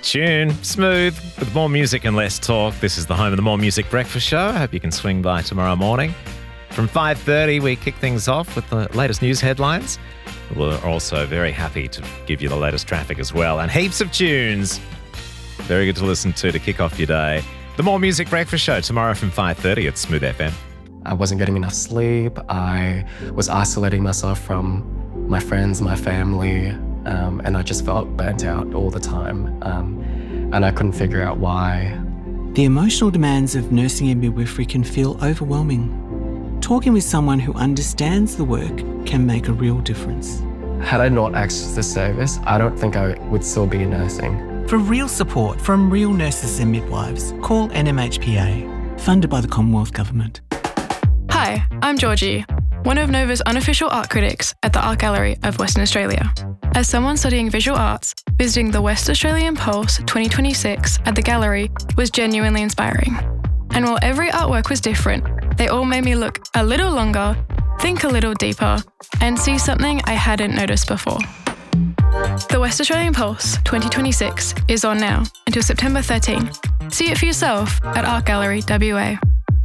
tune. Smooth, with more music and less talk. This is the home of the More Music Breakfast Show. I hope you can swing by tomorrow morning. From 5:30, we kick things off with the latest news headlines. We're also very happy to give you the latest traffic as well, and heaps of tunes. Very good to listen to kick off your day. The More Music Breakfast Show tomorrow from 5:30 at Smooth FM. I wasn't getting enough sleep. I was isolating myself from my friends, my family, and I just felt burnt out all the time. And I couldn't figure out why. The emotional demands of nursing and midwifery can feel overwhelming. Talking with someone who understands the work can make a real difference. Had I not accessed the service, I don't think I would still be nursing. For real support from real nurses and midwives, call NMHPA, funded by the Commonwealth Government. Hi, I'm Georgie, one of Nova's unofficial art critics at the Art Gallery of Western Australia. As someone studying visual arts, visiting the West Australian Pulse 2026 at the gallery was genuinely inspiring. And while every artwork was different, they all made me look a little longer, think a little deeper, and see something I hadn't noticed before. The West Australian Pulse 2026 is on now until September 13. See it for yourself at Art Gallery WA.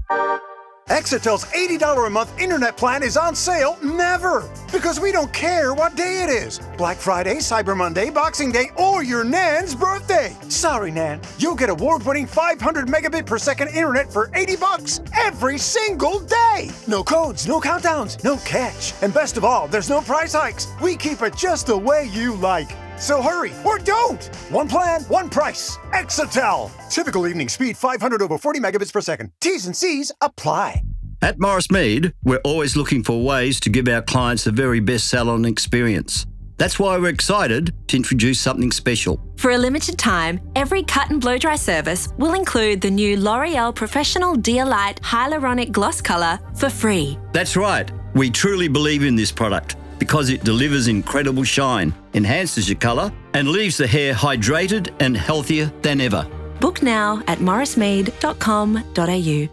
Exetel's $80 a month internet plan is on sale never, because we don't care what day it is. Black Friday, Cyber Monday, Boxing Day, or your Nan's birthday. Sorry, Nan. You'll get award-winning 500 megabit per second internet for $80 every single day. No codes, no countdowns, no catch. And best of all, there's no price hikes. We keep it just the way you like. So hurry, or don't! One plan, one price. Exetel. Typical evening speed 500 over 40 megabits per second. T's and C's apply. At Morris Mead, we're always looking for ways to give our clients the very best salon experience. That's why we're excited to introduce something special. For a limited time, every cut and blow dry service will include the new L'Oreal Professional Dia-Lite Hyaluronic Gloss Colour for free. That's right. We truly believe in this product because it delivers incredible shine, enhances your colour, and leaves the hair hydrated and healthier than ever. Book now at morrismead.com.au.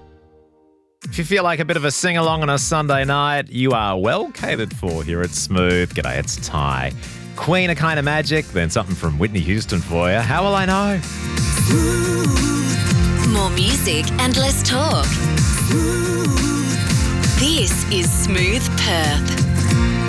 If you feel like a bit of a sing-along on a Sunday night, you are well catered for here at Smooth. G'day, it's Ty. Queen of Kind of Magic, then something from Whitney Houston for you. How will I know? More music and less talk. This is Smooth Perth.